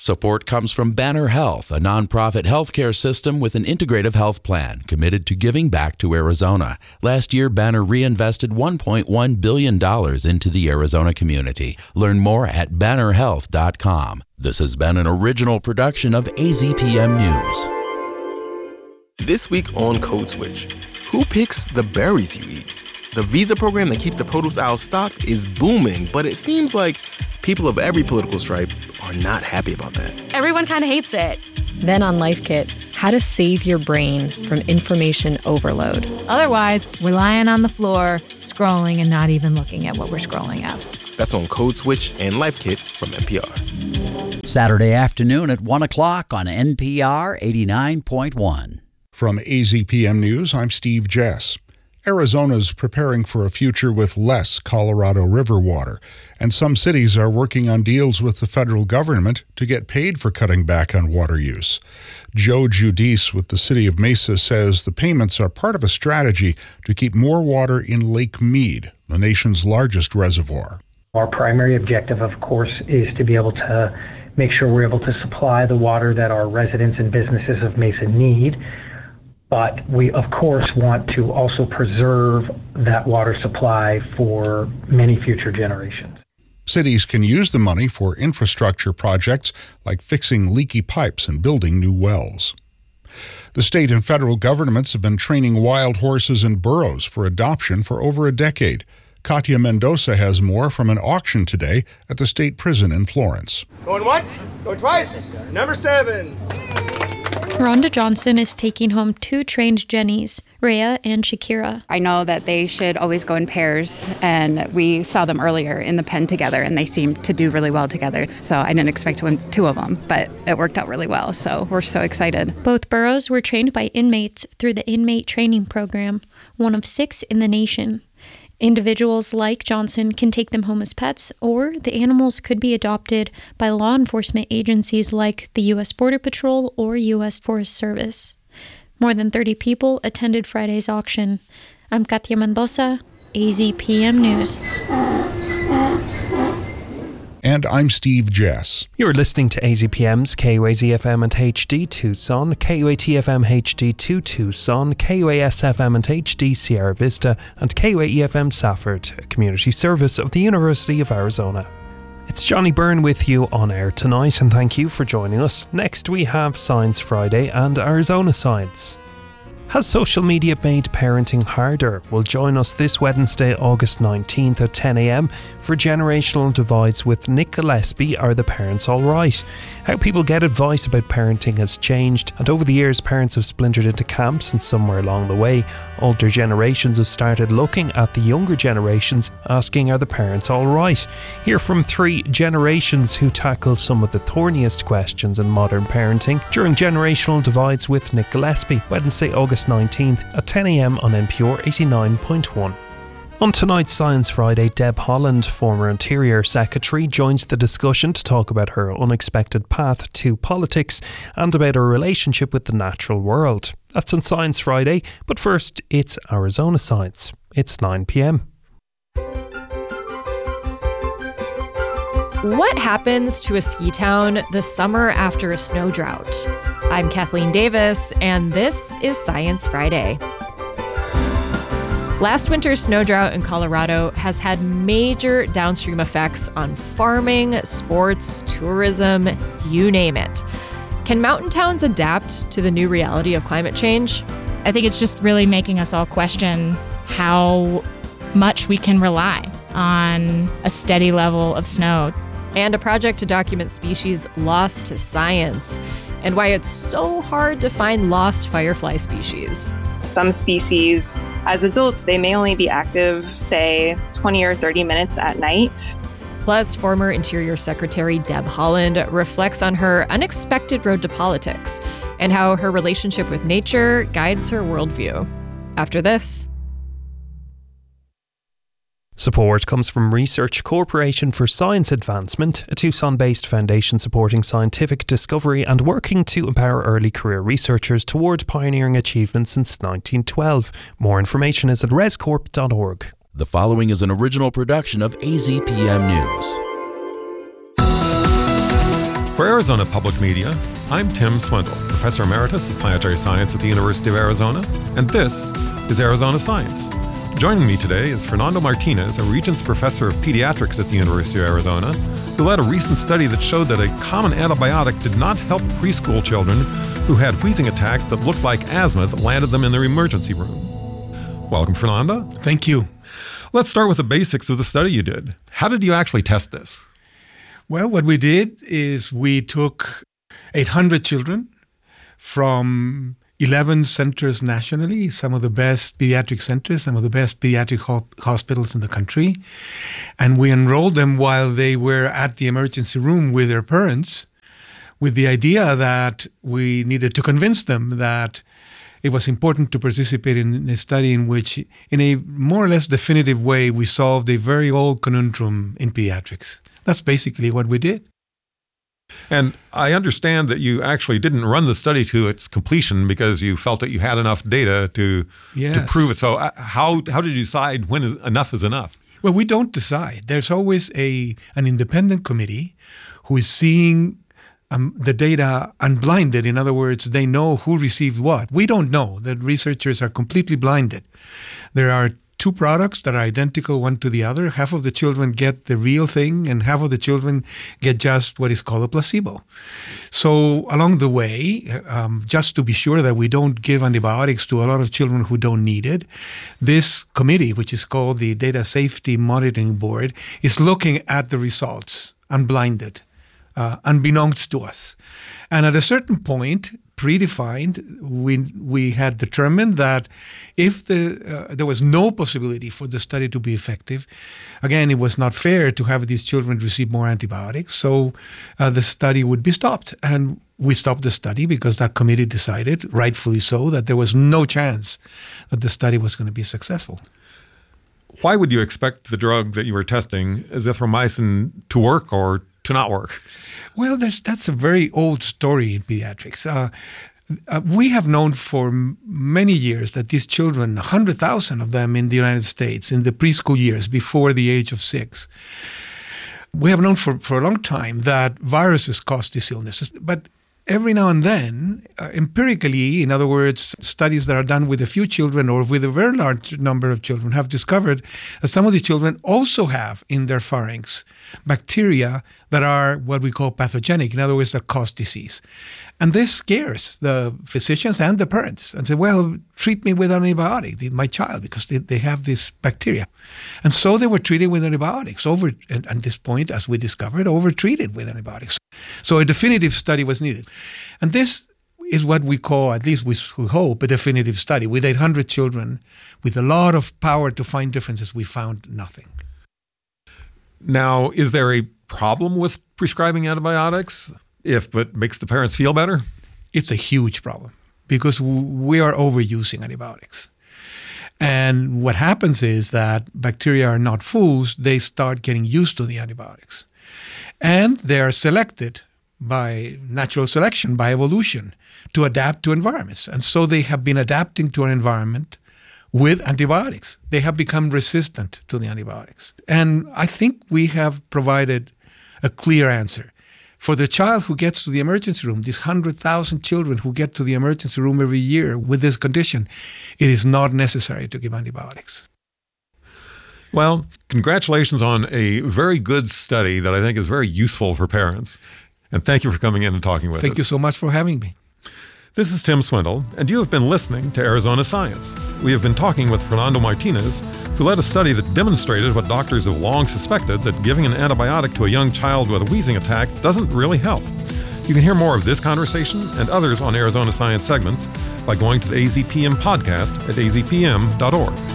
Support comes from Banner Health, a nonprofit healthcare system with an integrative health plan committed to giving back to Arizona. Last year, Banner reinvested $1.1 billion into the Arizona community. Learn more at bannerhealth.com. This has been an original production of AZPM News. This week on Code Switch, who picks the berries you eat? The visa program that keeps the produce aisle stocked is booming, but it seems like people of every political stripe are not happy about that. Everyone kind of hates it. Then on Life Kit, how to save your brain from information overload. Otherwise, we're lying on the floor, scrolling and not even looking at what we're scrolling at. That's on Code Switch and Life Kit from NPR. Saturday afternoon at 1 o'clock on NPR 89.1. From AZPM News, I'm Steve Jess. Arizona's preparing for a future with less Colorado River water, and some cities are working on deals with the federal government to get paid for cutting back on water use. Joe Giudice with the city of Mesa says the payments are part of a strategy to keep more water in Lake Mead, the nation's largest reservoir. Our primary objective, of course, is to be able to make sure we're able to supply the water that our residents and businesses of Mesa need. But we, of course, want to also preserve that water supply for many future generations. Cities can use the money for infrastructure projects like fixing leaky pipes and building new wells. The state and federal governments have been training wild horses and burros for adoption for over a decade. Katia Mendoza has more from an auction today at the state prison in Florence. Going once, going twice, number 7. Rhonda Johnson is taking home 2 trained Jennies, Rhea and Shakira. I know that they should always go in pairs, and we saw them earlier in the pen together, and they seemed to do really well together. So I didn't expect to win 2 of them, but it worked out really well, so we're so excited. Both burros were trained by inmates through the inmate training program, one of 6 in the nation. Individuals like Johnson can take them home as pets, or the animals could be adopted by law enforcement agencies like the U.S. Border Patrol or U.S. Forest Service. More than 30 people attended Friday's auction. I'm Katia Mendoza, AZPM News. And I'm Steve Jess. You're listening to AZPM's KUAZ-FM and HD Tucson, KUAT-FM HD2 Tucson, KUAS-FM and HD Sierra Vista, and KUAE-FM Safford, a community service of the University of Arizona. It's Johnny Byrne with you on air tonight, and thank you for joining us. Next we have Science Friday and Arizona Science. Has social media made parenting harder? Well, join us this Wednesday, August 19th at 10 a.m. for Generational Divides with Nick Gillespie. Are the parents alright? How people get advice about parenting has changed, and over the years parents have splintered into camps, and somewhere along the way older generations have started looking at the younger generations, asking are the parents alright? Hear from 3 generations who tackle some of the thorniest questions in modern parenting during Generational Divides with Nick Gillespie, Wednesday, August 19th at 10 a.m. on NPR 89.1. On tonight's Science Friday, Deb Haaland, former Interior Secretary, joins the discussion to talk about her unexpected path to politics and about her relationship with the natural world. That's on Science Friday, but first it's Arizona Science. It's 9 p.m. What happens to a ski town the summer after a snow drought? I'm Kathleen Davis, and this is Science Friday. Last winter's snow drought in Colorado has had major downstream effects on farming, sports, tourism, you name it. Can mountain towns adapt to the new reality of climate change? I think it's just really making us all question how much we can rely on a steady level of snow. And a project to document species lost to science, and why it's so hard to find lost firefly species. Some species, as adults, they may only be active, say, 20 or 30 minutes at night. Plus, former Interior Secretary Deb Haaland reflects on her unexpected road to politics and how her relationship with nature guides her worldview. After this. Support comes from Research Corporation for Science Advancement, a Tucson-based foundation supporting scientific discovery and working to empower early career researchers toward pioneering achievements since 1912. More information is at rescorp.org. The following is an original production of AZPM News. For Arizona Public Media, I'm Tim Swindle, Professor Emeritus of Planetary Science at the University of Arizona, and this is Arizona Science. Joining me today is Fernando Martinez, a Regents Professor of Pediatrics at the University of Arizona, who led a recent study that showed that a common antibiotic did not help preschool children who had wheezing attacks that looked like asthma that landed them in their emergency room. Welcome, Fernando. Thank you. Let's start with the basics of the study you did. How did you actually test this? Well, what we did is we took 800 children from 11 centers nationally, some of the best pediatric centers, some of the best pediatric hospitals in the country, and we enrolled them while they were at the emergency room with their parents, with the idea that we needed to convince them that it was important to participate in a study in which, in a more or less definitive way, we solved a very old conundrum in pediatrics. That's basically what we did. And I understand that you actually didn't run the study to its completion because you felt that you had enough data to prove it. So how did you decide when enough is enough? Well, we don't decide. There's always an independent committee who is seeing the data unblinded. In other words, they know who received what. We don't know. The researchers are completely blinded. There are two products that are identical one to the other. Half of the children get the real thing and half of the children get just what is called a placebo. So along the way, just to be sure that we don't give antibiotics to a lot of children who don't need it, this committee, which is called the Data Safety Monitoring Board, is looking at the results unblinded, unbeknownst to us. And at a certain point, predefined, we had determined that if there was no possibility for the study to be effective, again, it was not fair to have these children receive more antibiotics, so the study would be stopped. And we stopped the study because that committee decided, rightfully so, that there was no chance that the study was going to be successful. Why would you expect the drug that you were testing, azithromycin, to work or to not work? Well, that's a very old story in pediatrics. We have known for many years that these children, 100,000 of them in the United States, in the preschool years before the age of 6, we have known for a long time that viruses cause these illnesses. But every now and then, empirically, in other words, studies that are done with a few children or with a very large number of children have discovered that some of the children also have in their pharynx bacteria that are what we call pathogenic, in other words, that cause disease. And this scares the physicians and the parents and say, well, treat me with an antibiotic, my child, because they have this bacteria. And so they were treated with antibiotics, and at this point, as we discovered, over-treated with antibiotics. So a definitive study was needed. And this is what we call, at least we hope, a definitive study. With 800 children, with a lot of power to find differences, we found nothing. Now, is there a problem with prescribing antibiotics if it makes the parents feel better? It's a huge problem because we are overusing antibiotics. And what happens is that bacteria are not fools. They start getting used to the antibiotics. And they are selected by natural selection, by evolution, to adapt to environments. And so they have been adapting to an environment with antibiotics. They have become resistant to the antibiotics. And I think we have provided a clear answer. For the child who gets to the emergency room, these 100,000 children who get to the emergency room every year with this condition, it is not necessary to give antibiotics. Well, congratulations on a very good study that I think is very useful for parents. And thank you for coming in and talking with us. Thank you so much for having me. This is Tim Swindle, and you have been listening to Arizona Science. We have been talking with Fernando Martinez, who led a study that demonstrated what doctors have long suspected, that giving an antibiotic to a young child with a wheezing attack doesn't really help. You can hear more of this conversation and others on Arizona Science segments by going to the AZPM podcast at azpm.org.